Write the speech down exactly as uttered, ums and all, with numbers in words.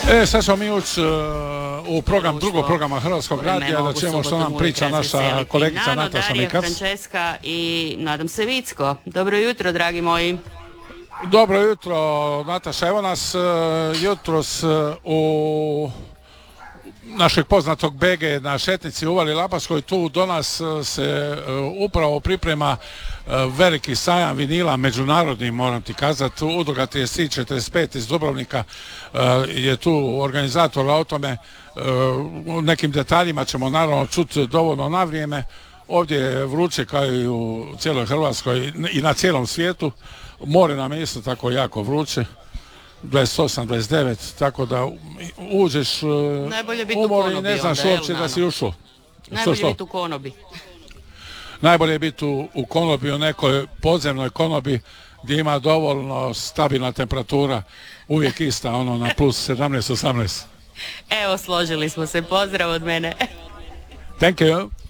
E, sad ćemo mi ući uh, u program, drugog programa Hrvatskog radija, da ćemo što nam priča naša kolegica Nataša Mikac. Frančeska i nadam se Vicko. Dobro jutro, dragi moji. Dobro jutro, Nataša. Evo nas uh, jutros uh, u našeg poznatog B G na šetnici u Uvali Lapaskoj. Tu do nas uh, se uh, upravo priprema uh, veliki sajam vinila, međunarodni, moram ti kazati. Udruga trideset tri četrdeset pet iz Dubrovnika uh, je tu organizator, o tome uh, u nekim detaljima ćemo naravno čuti dovoljno na vrijeme. Ovdje je vruće kao i u cijeloj Hrvatskoj i na cijelom svijetu. More nam je isto tako jako vruće, dvadeset osam dvadeset devet, tako da uđeš u more i ne znaš uopće da si ušao. Najbolje biti u konobi. Najbolje je biti u, u konobi, u nekoj podzemnoj konobi gdje ima dovoljno stabilna temperatura, uvijek ista, ono na plus sedamnaest osamnaest. Evo, složili smo se, pozdrav od mene. Thank you.